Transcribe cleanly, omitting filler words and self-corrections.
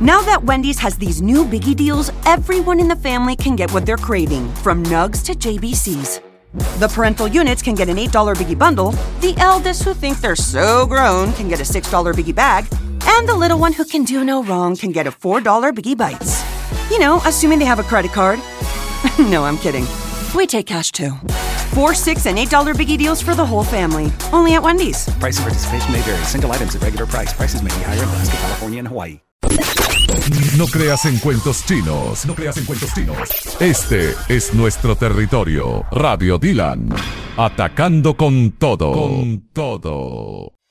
Now that Wendy's has these new biggie deals, everyone in the family can get what they're craving, from nugs to JBCs. The parental units can get an $8 biggie bundle, the eldest who think they're so grown can get a $6 biggie bag, and the little one who can do no wrong can get a $4 biggie bites. You know, assuming they have a credit card. No, I'm kidding. We take cash too. 4, 6, and $8 biggie deals for the whole family. Only at Wendy's. Price and participation may vary. Single items at regular price. Prices may be higher in Alaska, California, and Hawaii. No creas en cuentos chinos. No creas en cuentos chinos. Este es nuestro territorio. Radio Dylan. Atacando con todo. Con todo.